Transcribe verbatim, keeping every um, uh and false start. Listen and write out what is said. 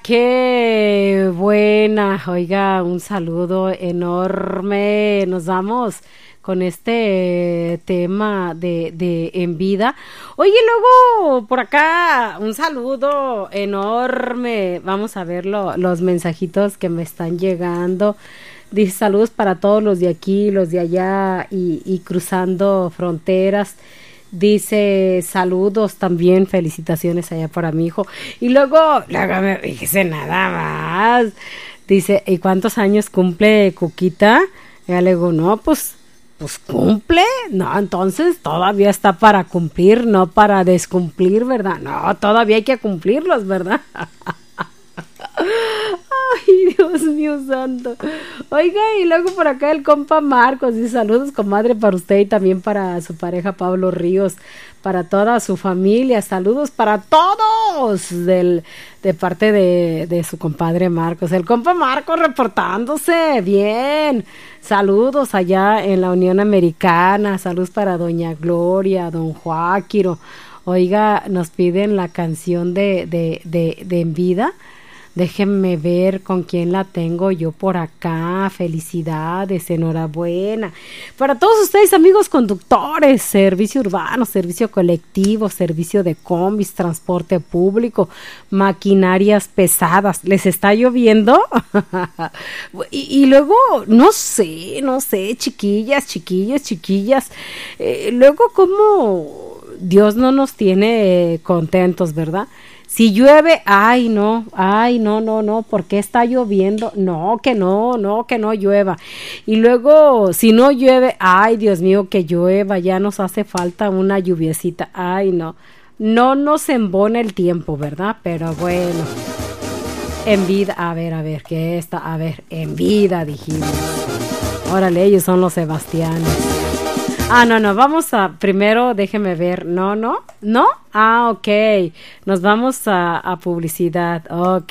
Qué buena, oiga, un saludo enorme. Nos vamos con este tema de, de en vida. Oye, luego por acá un saludo enorme. Vamos a ver lo- los mensajitos que me están llegando. Dice saludos para todos los de aquí, los de allá y, y cruzando fronteras. Dice saludos también, felicitaciones allá para mi hijo. Y luego, luego me dice nada más. Dice, ¿y cuántos años cumple Cuquita? Y ya le digo, no, pues, pues cumple. No, entonces todavía está para cumplir, no para descumplir, ¿verdad? No, todavía hay que cumplirlos, ¿verdad? Ay, Dios mío santo. Oiga, y luego por acá el compa Marcos dice saludos, comadre, para usted y también para su pareja Pablo Ríos, para toda su familia, saludos para todos del, de parte de, de su compadre Marcos. El compa Marcos reportándose bien. Saludos allá en la Unión Americana, saludos para doña Gloria, don Joaquiro. Oiga, nos piden la canción de, de, de, de En Vida. Déjenme ver con quién la tengo yo por acá. Felicidades, enhorabuena. Para todos ustedes, amigos conductores, servicio urbano, servicio colectivo, servicio de combis, transporte público, maquinarias pesadas. ¿Les está lloviendo? y, y luego, no sé, no sé, chiquillas, chiquillos, chiquillas. Eh, luego, ¿cómo Dios no nos tiene eh, contentos, verdad? Si llueve, ay no, ay no, no, no, ¿por qué está lloviendo? No, que no, no, que no llueva. Y luego, si no llueve, ay Dios mío, que llueva, ya nos hace falta una lluviecita. Ay no, no nos embona el tiempo, ¿verdad? Pero bueno, en vida, a ver, a ver, ¿qué está? A ver, en vida dijimos. Órale, ellos son los Sebastianes. Ah, no, no, vamos a, primero déjeme ver, no, no, no, ah, ok, nos vamos a, a publicidad, ok.